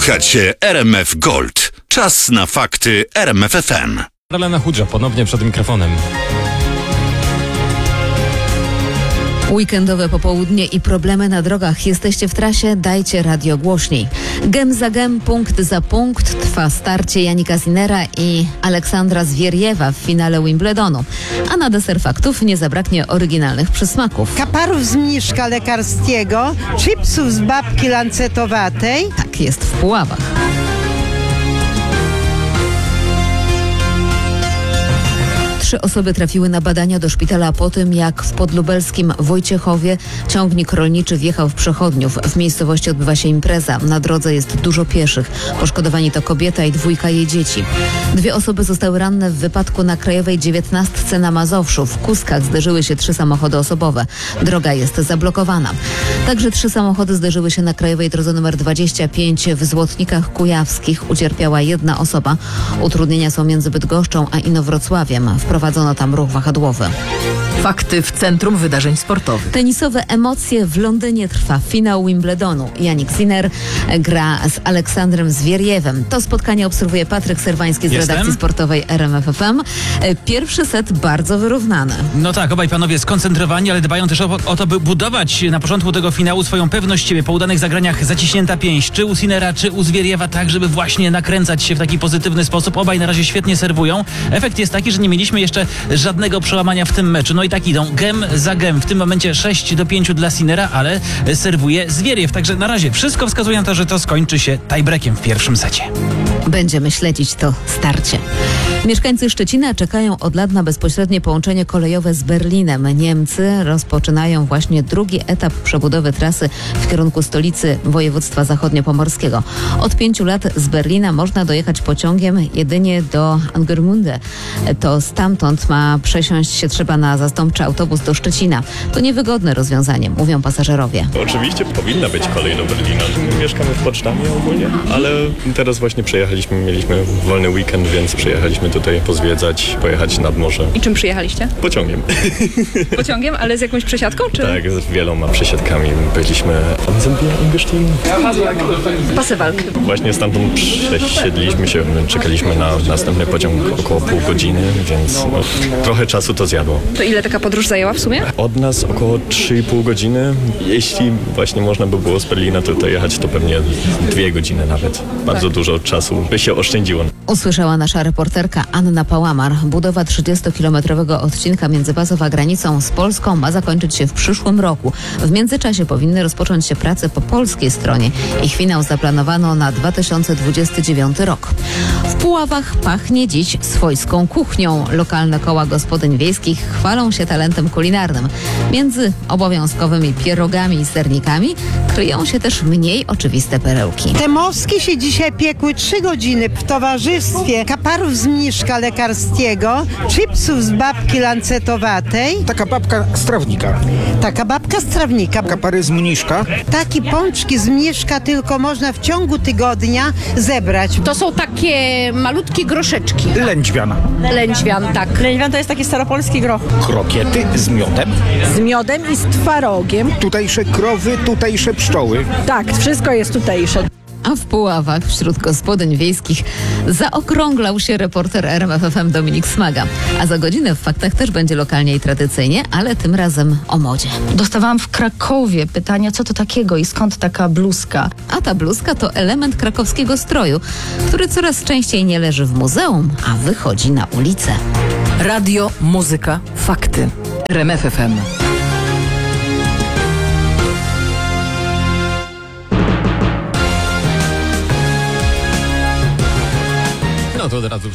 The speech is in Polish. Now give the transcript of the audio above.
Słuchacie RMF Gold. Czas na fakty RMF FM. Elena Chudża ponownie przed mikrofonem. Weekendowe popołudnie i problemy na drogach. Jesteście w trasie? Dajcie radio głośniej. Gem za gem, punkt za punkt trwa starcie Janika Sinnera i Aleksandra Zwieriewa w finale Wimbledonu. A na deser faktów nie zabraknie oryginalnych przysmaków. Kaparów z mniszka lekarskiego, chipsów z babki lancetowatej. Tak jest w Puławach. Trzy osoby trafiły na badania do szpitala po tym, jak w podlubelskim Wojciechowie ciągnik rolniczy wjechał w przechodniów. W miejscowości odbywa się impreza. Na drodze jest dużo pieszych. Poszkodowani to kobieta i 2 jej dzieci. 2 osoby zostały ranne w wypadku na Krajowej 19 na Mazowszu. W Kuskach zderzyły się 3 samochody osobowe. Droga jest zablokowana. Także 3 samochody zderzyły się na Krajowej drodze nr 25 w Złotnikach Kujawskich. Ucierpiała 1 osoba. Utrudnienia są między Bydgoszczą a Inowrocławiem. Wprowadzono tam ruch wahadłowy. Fakty w Centrum Wydarzeń Sportowych. Tenisowe emocje. W Londynie trwa finał Wimbledonu. Janik Sinner gra z Aleksandrem Zwieriewem. To spotkanie obserwuje Patryk Serwański z redakcji sportowej RMF FM. Pierwszy set bardzo wyrównany. No tak, obaj panowie skoncentrowani, ale dbają też o to, by budować na początku tego finału swoją pewność siebie. Po udanych zagraniach zaciśnięta pięść, czy u Sinnera, czy u Zwieriewa, tak żeby właśnie nakręcać się w taki pozytywny sposób. Obaj na razie świetnie serwują. Efekt jest taki, że nie mieliśmy jeszcze żadnego przełamania w tym meczu. No i tak idą gem za gem. W tym momencie 6-5 dla Sinnera, ale serwuje Zwieriew. Także na razie wszystko wskazuje na to, że to skończy się tiebreakiem w pierwszym secie. Będziemy śledzić to starcie. Mieszkańcy Szczecina czekają od lat na bezpośrednie połączenie kolejowe z Berlinem. Niemcy rozpoczynają właśnie drugi etap przebudowy trasy w kierunku stolicy województwa zachodniopomorskiego. Od 5 lat z Berlina można dojechać pociągiem jedynie do Angermunde. To stamtąd ma przesiąść się trzeba na zastępczy autobus do Szczecina. To niewygodne rozwiązanie, mówią pasażerowie. Oczywiście powinna być kolej do Berlina. Mieszkamy w Potsdamie ogólnie, ale teraz właśnie mieliśmy wolny weekend, więc przyjechaliśmy tutaj pozwiedzać, pojechać nad morze. I czym przyjechaliście? Pociągiem. Pociągiem, ale z jakąś przesiadką, czy? Tak, z wieloma przesiadkami. Byliśmy Pasewalk. Właśnie stamtąd przesiedliśmy się, czekaliśmy na następny pociąg około pół godziny, więc trochę czasu to zjadło. To ile taka podróż zajęła w sumie? Od nas około 3,5 godziny. Jeśli właśnie można by było z Berlina tutaj jechać, to pewnie 2 godziny nawet. Bardzo dużo czasu by się oszczędziło. Usłyszała nasza reporterka Anna Pałamar. Budowa 30-kilometrowego odcinka między Bazą a granicą z Polską ma zakończyć się w przyszłym roku. W międzyczasie powinny rozpocząć się prace po polskiej stronie. Ich finał zaplanowano na 2029 rok. W Puławach pachnie dziś swojską kuchnią. Lokalne koła gospodyń wiejskich chwalą się talentem kulinarnym. Między obowiązkowymi pierogami i sernikami kryją się też mniej oczywiste perełki. Te moski się dzisiaj piekły 3 godziny w towarzystwie kaparów z mniszka lekarskiego, chipsów z babki lancetowatej. Taka babka z trawnika. Taka babka z trawnika. Kapary z mniszka. Takie pączki z mniszka tylko można w ciągu tygodnia zebrać. To są takie malutkie groszeczki. Lędźwiana. Lędźwian, tak. Lędźwian to jest taki staropolski groch. Krokiety z miodem. Z miodem i z twarogiem. Tutejsze krowy, tutejsze pszczoły. Tak, wszystko jest tutejsze. A w Puławach wśród gospodyń wiejskich zaokrąglał się reporter RMF FM Dominik Smaga. A za godzinę w faktach też będzie lokalnie i tradycyjnie, ale tym razem o modzie. Dostawałam w Krakowie pytania, co to takiego i skąd taka bluzka. A ta bluzka to element krakowskiego stroju, który coraz częściej nie leży w muzeum, a wychodzi na ulicę. Radio, muzyka, fakty. RMF FM. No to od razu